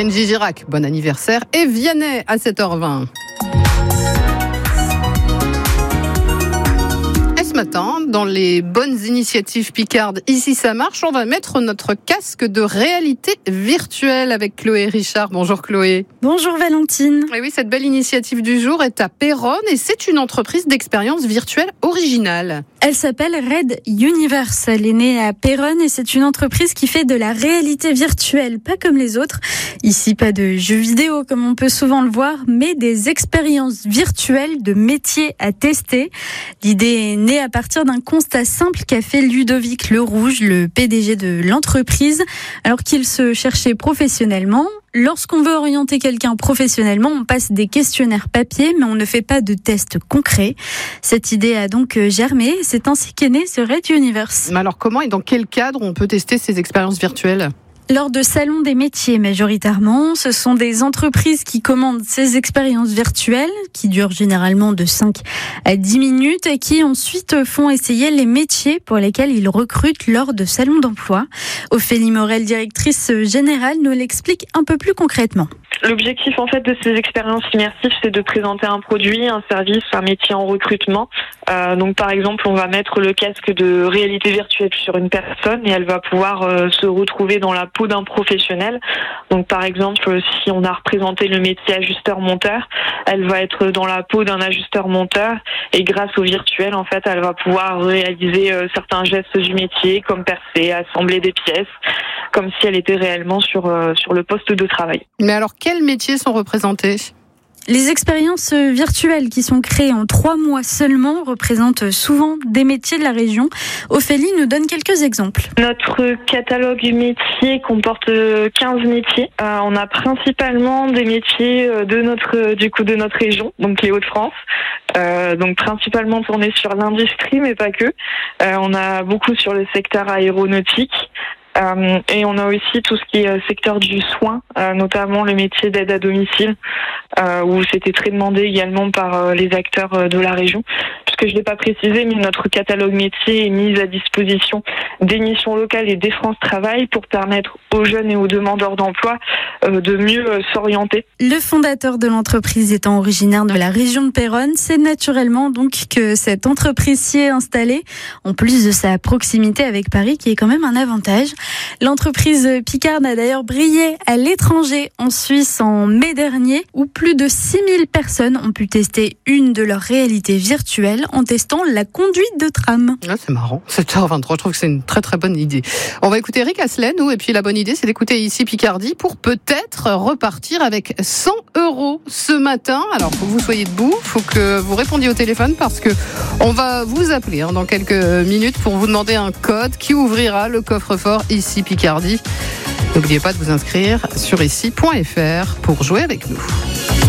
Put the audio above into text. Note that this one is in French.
Kenji Girac, bon anniversaire, et Vianney à 7h20. Ce matin, dans les bonnes initiatives Picardes, ici ça marche, on va mettre notre casque de réalité virtuelle avec Chloé Richard. Bonjour Chloé. Bonjour Valentine. Et oui, cette belle initiative du jour est à Péronne et c'est une entreprise d'expérience virtuelle originale. Elle s'appelle Red Universe. Elle est née à Péronne et c'est une entreprise qui fait de la réalité virtuelle, pas comme les autres. Ici, pas de jeux vidéo comme on peut souvent le voir, mais des expériences virtuelles de métiers à tester. L'idée est née à partir d'un constat simple qu'a fait Ludovic Lerouge, le PDG de l'entreprise, alors qu'il se cherchait professionnellement. Lorsqu'on veut orienter quelqu'un professionnellement, on passe des questionnaires papier, mais on ne fait pas de tests concrets. Cette idée a donc germé. C'est ainsi qu'est né ce Red Universe. Mais alors comment et dans quel cadre on peut tester ces expériences virtuelles ? Lors de salons des métiers majoritairement, ce sont des entreprises qui commandent ces expériences virtuelles qui durent généralement de 5 à 10 minutes et qui ensuite font essayer les métiers pour lesquels ils recrutent lors de salons d'emploi. Ophélie Morel, directrice générale, nous l'explique un peu plus concrètement. L'objectif en fait de ces expériences immersives, c'est de présenter un produit, un service, un métier en recrutement. Donc par exemple, on va mettre le casque de réalité virtuelle sur une personne et elle va pouvoir se retrouver dans la peau d'un professionnel. Donc par exemple, si on a représenté le métier ajusteur-monteur, elle va être dans la peau d'un ajusteur-monteur et grâce au virtuel, en fait, elle va pouvoir réaliser certains gestes du métier comme percer, assembler des pièces, comme si elle était réellement sur le poste de travail. Mais alors, quels métiers sont représentés ? Les expériences virtuelles qui sont créées en 3 mois seulement représentent souvent des métiers de la région. Ophélie nous donne quelques exemples. Notre catalogue métiers comporte 15 métiers. On a principalement des métiers de notre région, donc les Hauts-de-France. Donc principalement tournés sur l'industrie, mais pas que. On a beaucoup sur le secteur aéronautique. Et on a aussi tout ce qui est secteur du soin, notamment le métier d'aide à domicile, où c'était très demandé également par les acteurs de la région. Puisque je ne l'ai pas précisé, mais notre catalogue métier est mis à disposition des missions locales et des France Travail pour permettre aux jeunes et aux demandeurs d'emploi de mieux s'orienter. Le fondateur de l'entreprise étant originaire de la région de Péronne, c'est naturellement donc que cette entreprise s'y est installée, en plus de sa proximité avec Paris, qui est quand même un avantage. L'entreprise Picarde a d'ailleurs brillé à l'étranger, en Suisse, en mai dernier, où plus de 6000 personnes ont pu tester une de leurs réalités virtuelles en testant la conduite de tram. Ah, c'est marrant, 7h23, je trouve que c'est une très très bonne idée. On va écouter Eric Asselet, nous, et puis la bonne idée, c'est d'écouter ici Picardie pour peut-être repartir avec 100 € ce matin. Alors, faut que vous soyez debout, faut que vous répondiez au téléphone parce que on va vous appeler dans quelques minutes pour vous demander un code qui ouvrira le coffre-fort ici Picardie. N'oubliez pas de vous inscrire sur ici.fr pour jouer avec nous.